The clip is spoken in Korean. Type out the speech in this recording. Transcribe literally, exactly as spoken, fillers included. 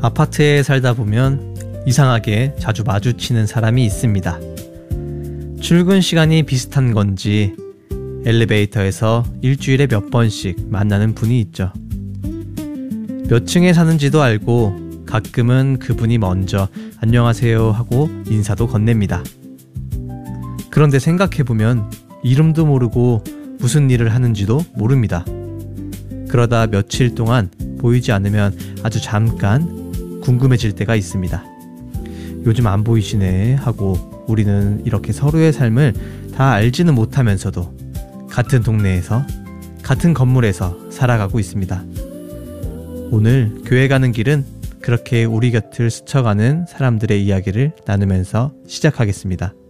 아파트에 살다 보면 이상하게 자주 마주치는 사람이 있습니다. 출근 시간이 비슷한 건지 엘리베이터에서 일주일에 몇 번씩 만나는 분이 있죠. 몇 층에 사는지도 알고 가끔은 그분이 먼저 안녕하세요 하고 인사도 건넵니다. 그런데 생각해보면 이름도 모르고 무슨 일을 하는지도 모릅니다. 그러다 며칠 동안 보이지 않으면 아주 잠깐 궁금해질 때가 있습니다. 요즘 안 보이시네 하고 우리는 이렇게 서로의 삶을 다 알지는 못하면서도 같은 동네에서 같은 건물에서 살아가고 있습니다. 오늘 교회 가는 길은 그렇게 우리 곁을 스쳐가는 사람들의 이야기를 나누면서 시작하겠습니다.